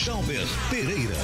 Jalber Pereira.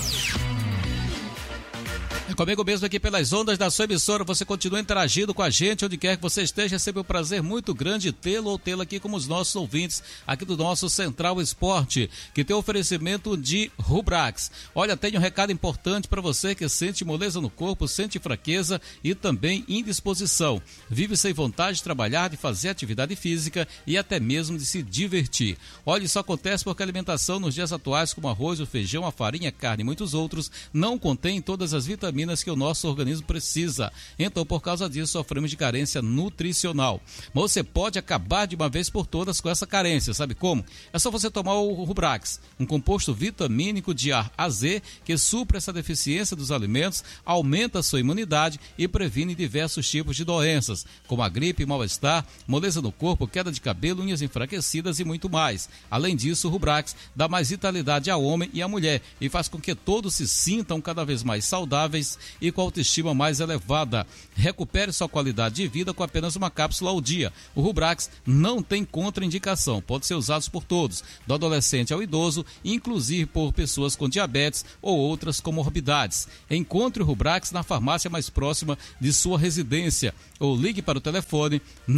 Comigo mesmo aqui pelas ondas da sua emissora, você continua interagindo com a gente, onde quer que você esteja, é sempre um prazer muito grande tê-lo ou tê-la aqui como os nossos ouvintes, aqui do nosso Central Esporte, que tem oferecimento de Rubrax. Olha, tem um recado importante para você que sente moleza no corpo, sente fraqueza e também indisposição. Vive sem vontade de trabalhar, de fazer atividade física e até mesmo de se divertir. Olha, isso acontece porque a alimentação nos dias atuais, como arroz, o feijão, a farinha, a carne e muitos outros, não contém todas as vitaminas que o nosso organismo precisa. Então, por causa disso, sofremos de carência nutricional. Mas você pode acabar de uma vez por todas com essa carência, sabe como? É só você tomar o Rubrax, um composto vitamínico de A a Z que supre essa deficiência dos alimentos, aumenta a sua imunidade e previne diversos tipos de doenças, como a gripe, mal-estar, moleza no corpo, queda de cabelo, unhas enfraquecidas e muito mais. Além disso, o Rubrax dá mais vitalidade ao homem e à mulher e faz com que todos se sintam cada vez mais saudáveis e com a autoestima mais elevada. Recupere sua qualidade de vida com apenas uma cápsula ao dia. O Rubrax não tem contraindicação, pode ser usado por todos, do adolescente ao idoso, inclusive por pessoas com diabetes ou outras comorbidades. Encontre o Rubrax na farmácia mais próxima de sua residência ou ligue para o telefone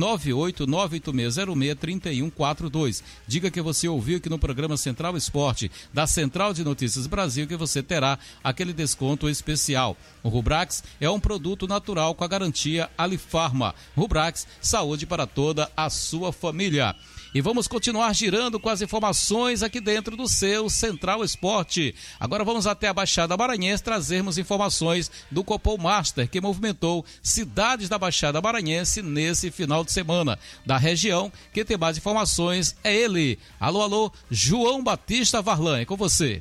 98986063142. Diga que você ouviu aqui no programa Central Esporte da Central de Notícias Brasil que você terá aquele desconto especial. O Rubrax é um produto natural com a garantia Alifarma. Rubrax, saúde para toda a sua família. E vamos continuar girando com as informações aqui dentro do seu Central Esporte. Agora vamos até a Baixada Maranhense trazermos informações do Copom Master, que movimentou cidades da Baixada Maranhense nesse final de semana. Da região, quem tem mais informações é ele. Alô, alô, João Batista Varlan, é com você.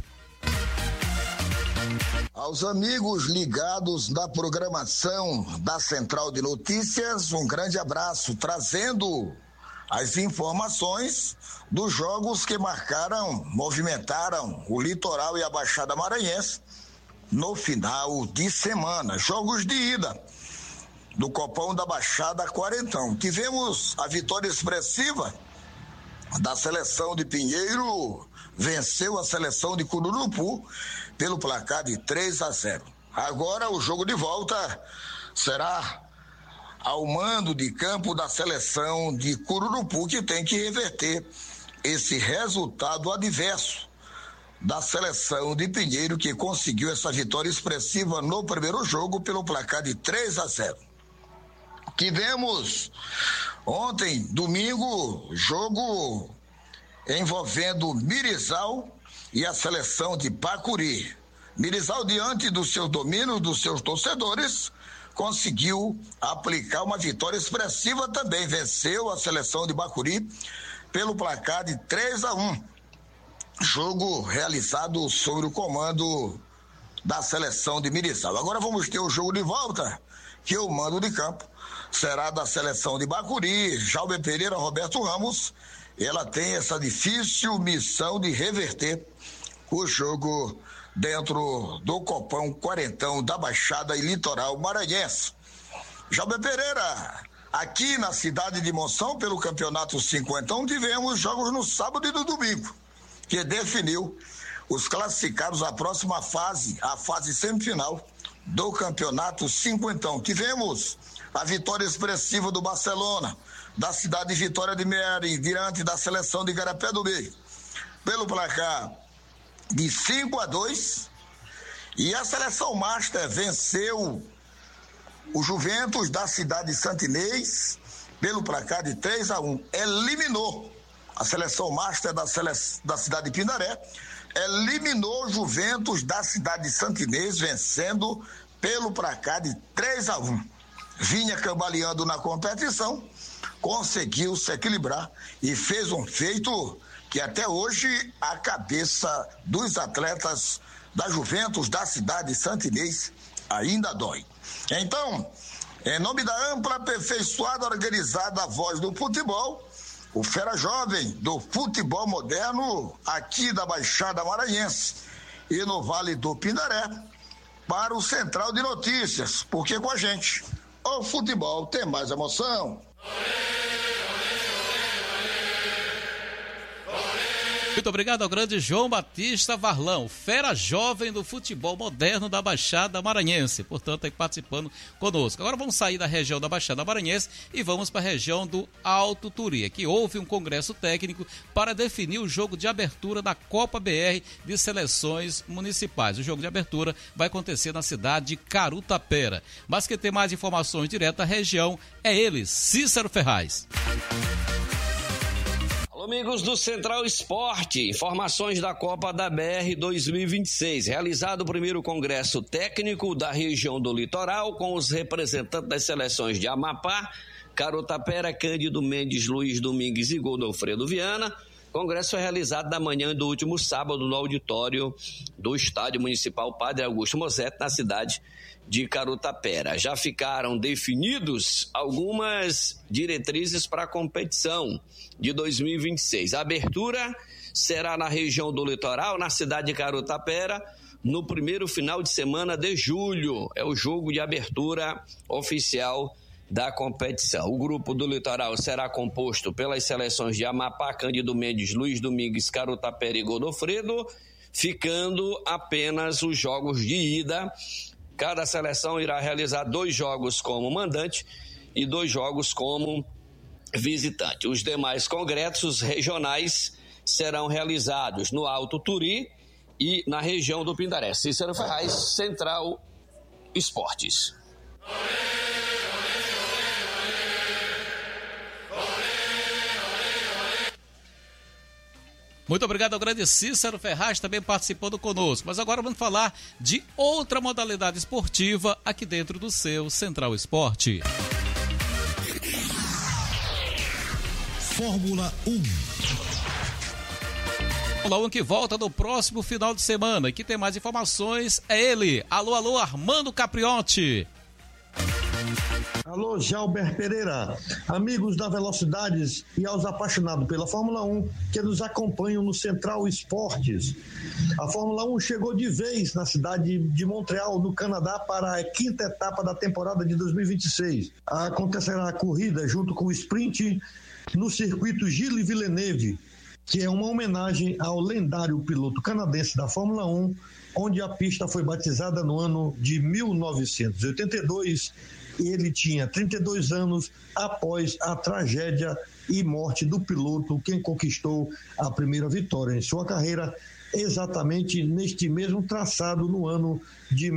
Aos amigos ligados na programação da Central de Notícias, um grande abraço, trazendo as informações dos jogos que movimentaram o litoral e a Baixada Maranhense no final de semana. Jogos de ida do Copom da Baixada Quarentão. Tivemos a vitória expressiva da seleção de Pinheiro, venceu a seleção de Cururupu pelo placar de 3-0. Agora o jogo de volta será ao mando de campo da seleção de Cururupu, que tem que reverter esse resultado adverso da seleção de Pinheiro, que conseguiu essa vitória expressiva no primeiro jogo pelo placar de 3-0. Tivemos ontem, domingo, jogo envolvendo Mirizal e a seleção de Pacuri. Mirizal, diante do seu domínio, dos seus torcedores, conseguiu aplicar uma vitória expressiva também. Venceu a seleção de Bacuri pelo placar de 3-1. Jogo realizado sob o comando da seleção de Mirizal. Agora vamos ter o jogo de volta, que o mando de campo será da seleção de Bacuri. Jalber Pereira, Roberto Ramos, ela tem essa difícil missão de reverter o jogo dentro do Copom Quarentão da Baixada e Litoral Maranhense. Jalber Pereira, aqui na cidade de Monção, pelo Campeonato Cinquentão, tivemos jogos no sábado e no domingo, que definiu os classificados à próxima fase, a fase semifinal do Campeonato Cinquentão. Tivemos a vitória expressiva do Barcelona, da cidade de Vitória de Meire, diante da seleção de Igarapé do Meio, pelo placar de 5-2, e a seleção Master venceu o Juventus da cidade de Santo Inês pelo placar de 3-1. Eliminou a seleção Master da cidade de Pindaré, eliminou o Juventus da cidade de Santo Inês, vencendo pelo placar de 3-1. Vinha cambaleando na competição, conseguiu se equilibrar e fez um feito que até hoje a cabeça dos atletas da Juventus da cidade de Santo Inês ainda dói. Então, em nome da ampla, aperfeiçoada, organizada Voz do Futebol, o Fera Jovem do futebol moderno aqui da Baixada Maranhense e no Vale do Pindaré, para o Central de Notícias, porque com a gente o futebol tem mais emoção. Muito obrigado ao grande João Batista Varlão, fera jovem do futebol moderno da Baixada Maranhense, portanto, aí participando conosco. Agora vamos sair da região da Baixada Maranhense e vamos para a região do Alto Turi. Aqui houve um congresso técnico para definir o jogo de abertura da Copa BR de seleções municipais. O jogo de abertura vai acontecer na cidade de Carutapera. Mas quem tem mais informações direto da região é ele, Cícero Ferraz. Amigos do Central Esporte, informações da Copa da BR 2026. Realizado o primeiro congresso técnico da região do litoral com os representantes das seleções de Amapá, Carutapera, Cândido Mendes, Luiz Domingues e Godofredo Viana. O congresso foi realizado na manhã do último sábado no auditório do Estádio Municipal Padre Augusto Mosetti, na cidade de Carutapera. Já ficaram definidos algumas diretrizes para a competição de 2026. A abertura será na região do litoral, na cidade de Carutapera, no primeiro final de semana de julho. É o jogo de abertura oficial da competição. O grupo do litoral será composto pelas seleções de Amapá, Cândido Mendes, Luiz Domingues, Carutapera e Godofredo, ficando apenas os jogos de ida. Cada seleção irá realizar 2 jogos como mandante e 2 jogos como visitante. Os demais congressos regionais serão realizados no Alto Turi e na região do Pindaré. Cícero Ferraz, Central Esportes. Muito obrigado ao grande Cícero Ferraz, também participando conosco. Mas agora vamos falar de outra modalidade esportiva aqui dentro do seu Central Esporte. Fórmula 1. Fórmula 1 que volta no próximo final de semana. E que tem mais informações é ele. Alô, Armando Capriotti. Alô, Jalber Pereira, amigos da Velocidades e aos apaixonados pela Fórmula 1 que nos acompanham no Central Esportes. A Fórmula 1 chegou de vez na cidade de Montreal, no Canadá, para a 5ª etapa da temporada de 2026. Acontecerá a corrida junto com o sprint no circuito Gilles Villeneuve, que é uma homenagem ao lendário piloto canadense da Fórmula 1, onde a pista foi batizada no ano de 1982. Ele tinha 32 anos após a tragédia e morte do piloto, quem conquistou a primeira vitória em sua carreira, exatamente neste mesmo traçado no ano de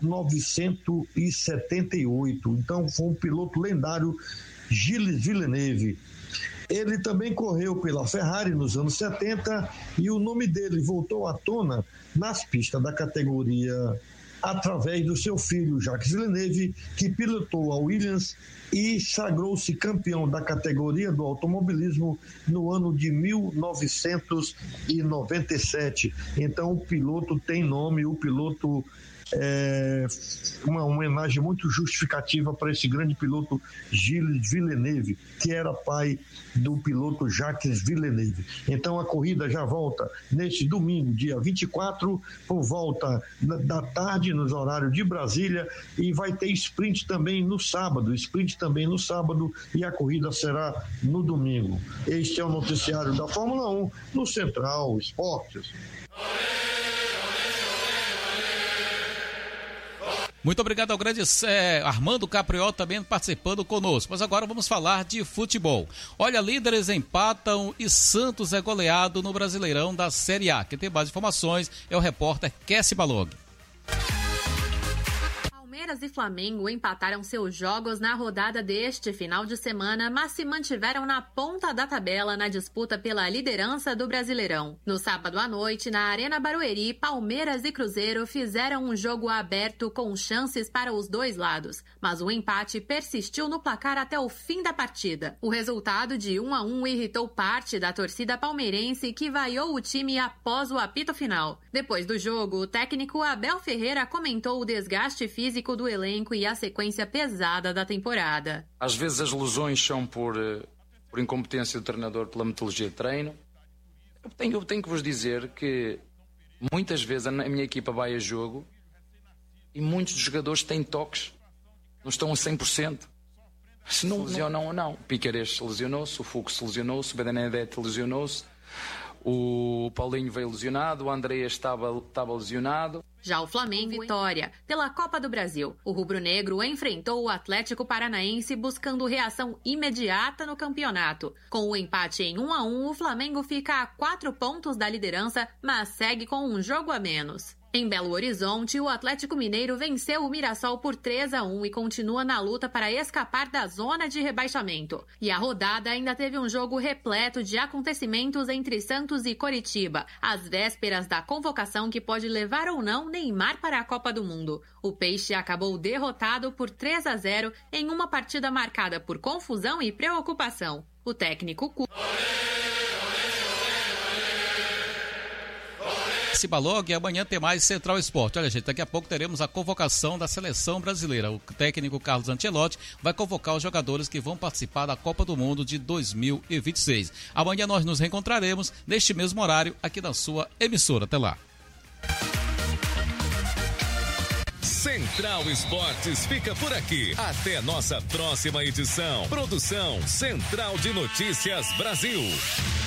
1978. Então foi um piloto lendário, Gilles Villeneuve. Ele também correu pela Ferrari nos anos 70 e o nome dele voltou à tona nas pistas da categoria através do seu filho Jacques Villeneuve, que pilotou a Williams e sagrou-se campeão da categoria do automobilismo no ano de 1997. Então o piloto tem nome, o piloto uma homenagem muito justificativa para esse grande piloto Gilles Villeneuve, que era pai do piloto Jacques Villeneuve. Então a corrida já volta neste domingo, dia 24, por volta da tarde, nos horários de Brasília, e vai ter sprint também no sábado, e a corrida será no domingo. Este é o noticiário da Fórmula 1 no Central Esportes. Muito obrigado ao grande Armando Capriotti também participando conosco. Mas agora vamos falar de futebol. Olha, líderes empatam e Santos é goleado no Brasileirão da Série A. Quem tem mais informações é o repórter Kessi Balog. Palmeiras e Flamengo empataram seus jogos na rodada deste final de semana, mas se mantiveram na ponta da tabela na disputa pela liderança do Brasileirão. No sábado à noite, na Arena Barueri, Palmeiras e Cruzeiro fizeram um jogo aberto com chances para os dois lados, mas o empate persistiu no placar até o fim da partida. O resultado de 1-1 irritou parte da torcida palmeirense, que vaiou o time após o apito final. Depois do jogo, o técnico Abel Ferreira comentou o desgaste físico do elenco e a sequência pesada da temporada. Às vezes as lesões são por incompetência do treinador, pela metodologia de treino. Eu tenho que vos dizer que muitas vezes a minha equipa vai a jogo e muitos dos jogadores têm toques, não estão a 100%. Se não lesionam ou não. O Piquerez lesionou-se, o Fux lesionou-se, o Benedetti lesionou-se, O Paulinho veio lesionado, o Andreas estava lesionado. Já o Flamengo vitória pela Copa do Brasil. O rubro-negro enfrentou o Atlético Paranaense buscando reação imediata no campeonato. Com o empate em 1-1, o Flamengo fica a 4 pontos da liderança, mas segue com um jogo a menos. Em Belo Horizonte, o Atlético Mineiro venceu o Mirassol por 3-1 e continua na luta para escapar da zona de rebaixamento. E a rodada ainda teve um jogo repleto de acontecimentos entre Santos e Coritiba, às vésperas da convocação que pode levar ou não Neymar para a Copa do Mundo. O Peixe acabou derrotado por 3-0 em uma partida marcada por confusão e preocupação. O técnico Cibalog, e amanhã tem mais Central Esporte. Olha, gente, daqui a pouco teremos a convocação da seleção brasileira. O técnico Carlos Ancelotti vai convocar os jogadores que vão participar da Copa do Mundo de 2026. Amanhã nós nos reencontraremos neste mesmo horário aqui na sua emissora. Até lá. Central Esportes fica por aqui. Até nossa próxima edição. Produção Central de Notícias Brasil.